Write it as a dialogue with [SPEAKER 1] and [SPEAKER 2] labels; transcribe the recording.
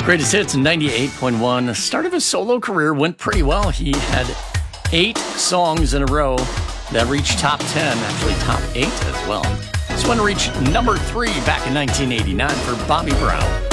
[SPEAKER 1] Greatest hits in 98.1. The start of his solo career went pretty well. He had 8 songs in a row that reached top 10, actually top 8 as well. This one reached number 3 back in 1989 for Bobby Brown.